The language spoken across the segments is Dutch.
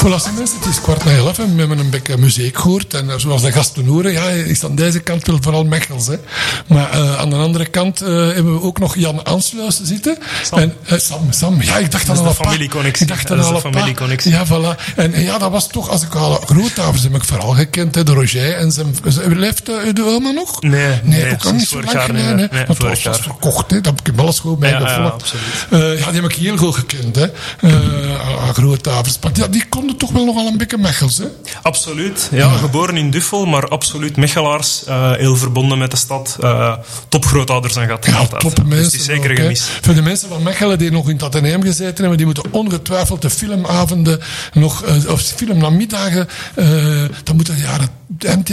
Voilà, mensen, het is 11:15 en we hebben een beetje muziek gehoord. En zoals de gasten horen, ja, is aan deze kant wel vooral Mechels. Hè. Maar aan de andere kant hebben we ook nog Jan Ansluis zitten. Sam. En, Sam. Ja, ik dacht dat aan is een de familieconnectie. Ja, voilà. En ja, dat was toch, als ik al Grootovers heb ik vooral gekend, hè, de Roger en zijn... Leeft de oma nog? Nee, ook al niet zo lang geleden. Nee, Want het was verkocht, hè. Dat heb ik alles goed bij gevolgd. Ja, die heb ik heel goed gekend, hè. Grootovers. Maar die konden toch wel nogal een beetje Mechels, hè? Absoluut. Ja, geboren in Duffel, maar absoluut Mechelaars. Heel verbonden met de stad. Topgrootouders aan gehad. Ja, toppe mensen. Dus die zeker ook, gemist. Voor de mensen van Mechelen die nog in het Atheneum gezeten hebben, die moeten ongetwijfeld de filmavonden nog, of filmnamiddagen, dat moet eind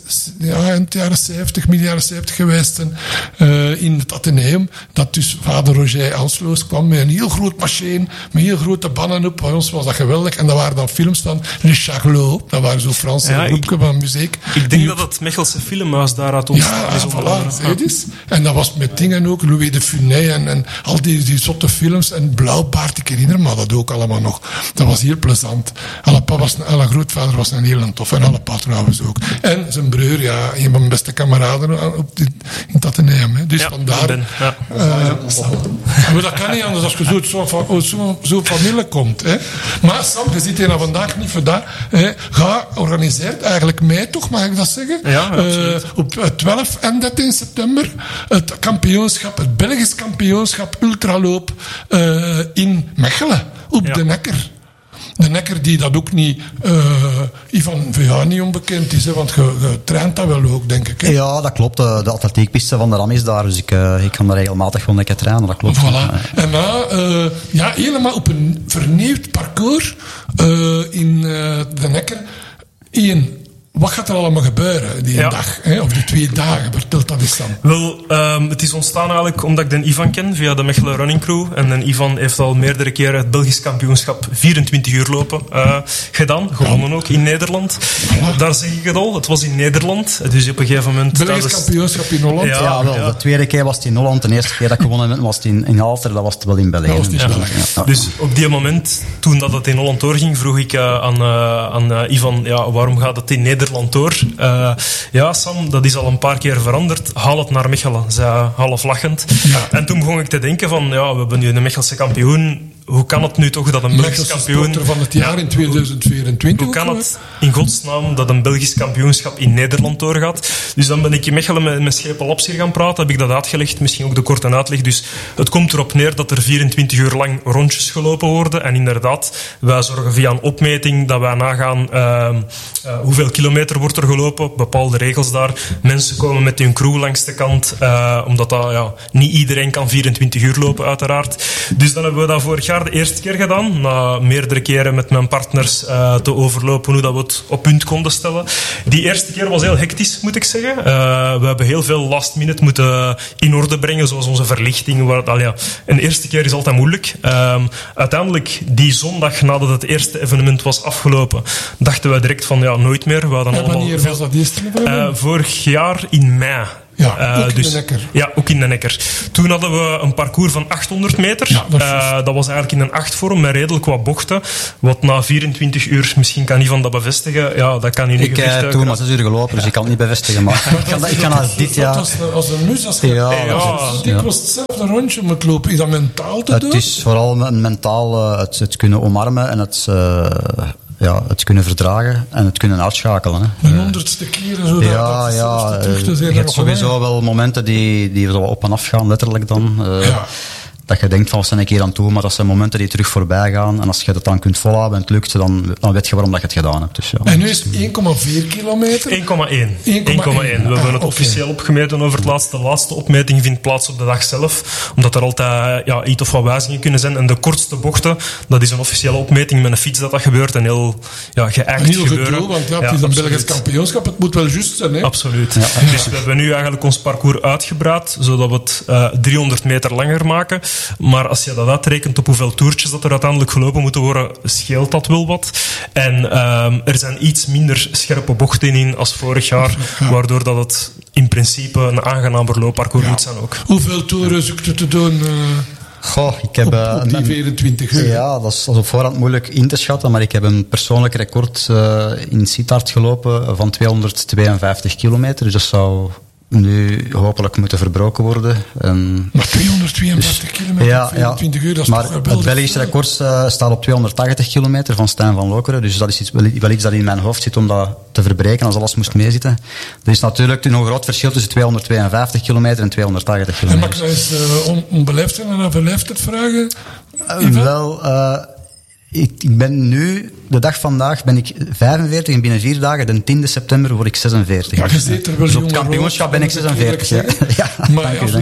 jaren 70, midden jaren 70 geweest zijn, in het Atheneum, dat dus vader Roger Ansloos kwam met een heel groot machine, met heel grote bannen op. Bij ons was dat geweldig. En dat waren dan films van Richard Lowe. Dat waren zo Franse groepjes van muziek. Ik denk dat het Mechelse filmhuis daaruit ontstaan is. Voilà, en dat was met dingen ook, Louis de Funès en al die zotte films. En Blauwbaard, ik herinner me dat ook allemaal nog. Dat was heel plezant. Alle grootvader was een heel tof. En alle pa trouwens ook. En zijn broer, ja, een van mijn beste kameraden in het Atheneum. Hè. Dus vandaar... Maar dat kan niet anders als je zo'n familie komt. Hè. Maar Sam, je zit hier nou vandaag niet voor dat. Organiseert eigenlijk mee, toch, mag ik dat zeggen? Ja, op 12 en 13 september het kampioenschap, het Belgisch kampioenschap ultraloop in Mechelen, op de Nekker. De Nekker die dat ook niet, Ivan, voor jou niet onbekend is, hè, want je traint dat wel ook, denk ik. Hè? Ja, dat klopt. De atletiekpiste van de Ram is daar, dus ik ga daar regelmatig gewoon lekker trainen, dat klopt. Voilà. En helemaal op een vernieuwd parcours in de Nekker. Wat gaat er allemaal gebeuren die dag, hè, of die 2 dagen? Vertelt dat eens dan. Wel, het is ontstaan eigenlijk omdat ik de Ivan ken via de Mechelen Running Crew. En de Ivan heeft al meerdere keren het Belgisch kampioenschap 24 uur lopen gedaan. Gewonnen ook in Nederland. Voilà. Daar zeg ik het al. Het was in Nederland. Dus op een gegeven moment... Belgisch kampioenschap in Holland? Ja, wel. De tweede keer was het in Holland. De eerste keer dat ik gewonnen heb was het in Aalter. Dat was het wel in België. Dus op die moment, toen dat het in Holland doorging, vroeg ik aan Ivan, waarom gaat het in Nederland door? Sam, dat is al een paar keer veranderd. Haal het naar Mechelen, zei half lachend. Ja. En toen begon ik te denken van, we hebben nu een Mechelse kampioen. Hoe kan het nu toch dat een Belgisch kampioen... van het jaar in 2024. Hoe kan het in godsnaam dat een Belgisch kampioenschap in Nederland doorgaat? Dus dan ben ik in Mechelen met Schepen Laps hier gaan praten. Heb ik dat uitgelegd, misschien ook de korte uitleg. Dus het komt erop neer dat er 24 uur lang rondjes gelopen worden. En inderdaad, wij zorgen via een opmeting dat wij nagaan hoeveel kilometer wordt er gelopen. Bepaalde regels daar. Mensen komen met hun crew langs de kant. Omdat dat, niet iedereen kan 24 uur lopen, uiteraard. Dus dan hebben we dat vorig jaar de eerste keer gedaan. Na meerdere keren met mijn partners te overlopen hoe dat we het op punt konden stellen. Die eerste keer was heel hectisch, moet ik zeggen. We hebben heel veel last minute moeten in orde brengen, zoals onze verlichting. Een eerste keer is altijd moeilijk. Uiteindelijk, die zondag nadat het eerste evenement was afgelopen, dachten we direct van nooit meer. We hadden wanneer was dat eerste evenement? Vorig jaar in mei. Ja, ook in de Nekker. Ja, ook in de Nekker. Toen hadden we een parcours van 800 meter. Ja, dat was eigenlijk in een 8-vorm met redelijk wat bochten. Wat na 24 uur, misschien kan Ivan dat bevestigen. Ja, dat kan hij niet bevestigen. Ik heb toen maar 6 uur gelopen, dus ik kan het niet bevestigen. Maar ik kan als dit jaar... Als een mus, als je was hetzelfde rondje moet lopen. Is dat mentaal te doen? Het is vooral een mentaal het kunnen omarmen en het kunnen verdragen en het kunnen uitschakelen. Hè. Een 100ste keren zo terug te zijn. Je hebt sowieso wel momenten die zo op en af gaan, letterlijk dan. Dat je denkt van, wat zijn ik hier aan toe, maar dat zijn momenten die terug voorbij gaan. En als je dat dan kunt volhouden en het lukt, dan weet je waarom dat je het gedaan hebt. Dus, En nu is het 1,4 kilometer? 1,1. We hebben het officieel opgemeten over het laatste. De laatste opmeting vindt plaats op de dag zelf. Omdat er altijd iets of wat wijzigingen kunnen zijn. En de kortste bochten, dat is een officiële opmeting met een fiets dat gebeurt. En heel geëikt gebeuren. Heel want het is een Belgisch kampioenschap. Het moet wel juist zijn. Hè? Absoluut. Ja. Dus we hebben nu eigenlijk ons parcours uitgebreid, zodat we het 300 meter langer maken. Maar als je dat uitrekent op hoeveel toertjes dat er uiteindelijk gelopen moeten worden, scheelt dat wel wat. En er zijn iets minder scherpe bochten in als vorig jaar, waardoor dat het in principe een aangenamer loopparcours moet zijn ook. Hoeveel toeren zoekt u te doen? Goh, ik heb... die 24 uur. Ja, dat is op voorhand moeilijk in te schatten, maar ik heb een persoonlijk record in Sittard gelopen van 252 kilometer. Dus dat zou nu hopelijk moeten verbroken worden. Maar 252 kilometer, 24 uur, dat is maar toch geweldig. Het Belgisch record staat op 280 kilometer van Stijn van Lokeren. Dus dat is wel iets dat in mijn hoofd zit om dat te verbreken als alles moest meezitten. Er is natuurlijk een groot verschil tussen 252 kilometer en 280 kilometer. En mag ik eens onbeleefd en onverleefd vragen? Wel... Ik ben nu, de dag vandaag, ben ik 45 en binnen 4 dagen, de 10e september, word ik 46. Ja, je zit er wel dus op het kampioenschap ben ik 46. Ja. Maar als we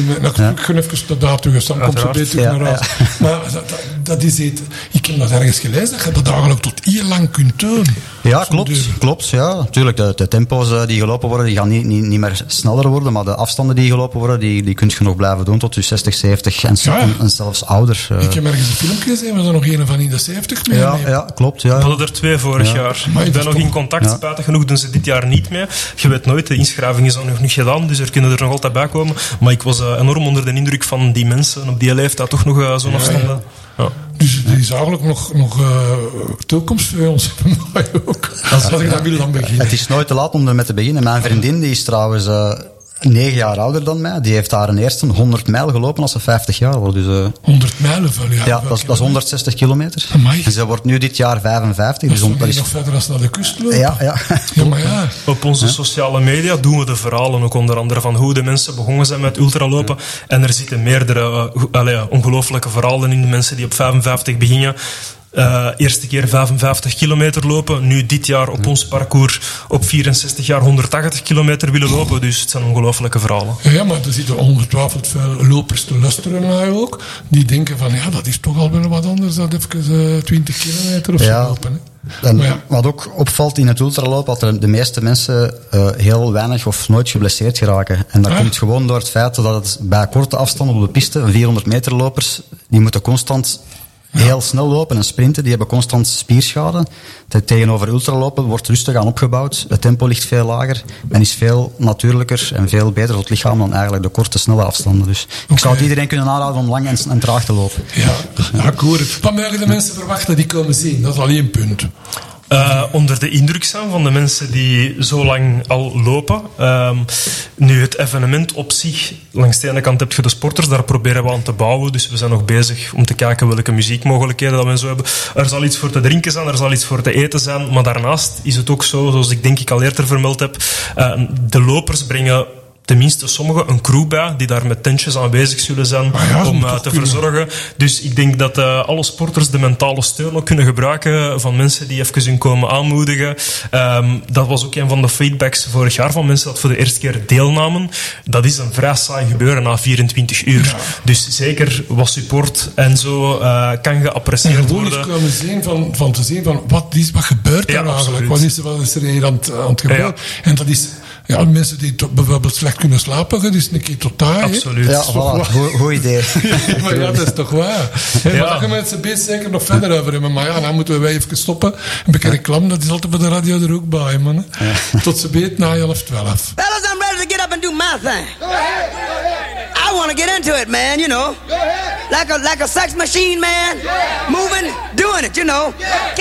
ik ga even de datum staan, komt zo beter naar huis. Maar dat is het. Ik heb dat ergens gelezen, dat je dat eigenlijk tot hier lang kunt doen. Ja, klopt. Ja. Natuurlijk, de tempo's die gelopen worden, die gaan niet meer sneller worden, maar de afstanden die gelopen worden, die kun je nog blijven doen tot je 60, 70 en zelfs ouder. Ik heb ergens een filmpje gezien, we zijn nog een van in de 70 mee. Ja, klopt. Ja. We hadden er 2 vorig jaar. Ik ben nog in contact, spijtig genoeg doen ze dit jaar niet mee. Je weet nooit, de inschrijving is nog niet gedaan, dus er kunnen er nog altijd bij komen. Maar ik was enorm onder de indruk van die mensen op die leeftijd toch nog zo'n afstanden. Ja. Dus er is eigenlijk nog toekomst voor ons. Ook. Als ik dat wil dan beginnen. Het is nooit te laat om ermee te beginnen. Mijn vriendin die is trouwens 9 jaar ouder dan mij. Die heeft daar een eerste 100 mijl gelopen als ze 50 jaar wordt. Dus, 100 mijlen van ja. Ja, dat is 160 kilometer. Amai. En ze wordt nu dit jaar 55. Dus dat is nog verder als naar de kust lopen. Ja. Maar ja. Op onze sociale media doen we de verhalen ook onder andere van hoe de mensen begonnen zijn met ultralopen. En er zitten meerdere ongelooflijke verhalen in. De mensen die op 55 beginnen. Eerste keer 55 kilometer lopen. Nu dit jaar op ons parcours op 64 jaar 180 kilometer willen lopen. Dus het zijn ongelooflijke verhalen. Ja, maar er zitten ongetwijfeld veel lopers te luisteren naar ook. Die denken van, ja, dat is toch al wel wat anders dan even 20 kilometer of zo lopen. Hè. En wat ook opvalt in het ultralopen, dat de meeste mensen heel weinig of nooit geblesseerd geraken. En dat komt gewoon door het feit dat het bij korte afstanden op de piste, 400 meter lopers, die moeten constant heel snel lopen en sprinten, die hebben constant spierschade. Tegenover ultralopen wordt rustig aan opgebouwd. Het tempo ligt veel lager en is veel natuurlijker en veel beter voor het lichaam dan eigenlijk de korte, snelle afstanden. Dus ik zou het iedereen kunnen aanraden om lang en traag te lopen. Ja, akkoord. Wat mogen de mensen verwachten die komen zien? Dat is al 1 punt. Onder de indruk zijn van de mensen die zo lang al lopen. Nu, het evenement op zich, langs de ene kant heb je de sporters, daar proberen we aan te bouwen. Dus we zijn nog bezig om te kijken welke muziekmogelijkheden dat we zo hebben. Er zal iets voor te drinken zijn, er zal iets voor te eten zijn. Maar daarnaast is het ook zo, zoals ik al eerder vermeld heb, de lopers brengen tenminste sommigen een crew bij, die daar met tentjes aanwezig zullen zijn om te verzorgen. Dus ik denk dat alle sporters de mentale steun ook kunnen gebruiken van mensen die even hun komen aanmoedigen. Dat was ook een van de feedbacks vorig jaar van mensen dat voor de eerste keer deelnamen. Dat is een vrij saai gebeuren na 24 uur. Ja. Dus zeker wat support en zo kan geapprecieerd worden. En gewoon eens komen zien van te zien van wat gebeurt er eigenlijk? Wat is er hier aan het gebeuren? En dat is... Ja, mensen die bijvoorbeeld slecht kunnen slapen, dat is een keer totaal. Absoluut. Ja, voilà. Goed idee. Maar ja, dat is toch waar. Maar daar gaan mensen best zeker nog verder over hebben. Maar ja, dan moeten we even stoppen. Een beetje reclame, dat is altijd bij de radio er ook bij, man. Ja. Tot ze beet na 11:12. Fellas, I'm ready to get up and do my thing. Go ahead. I want to get into it, man, you know. Like a sex machine, man. Moving, doing it, you know.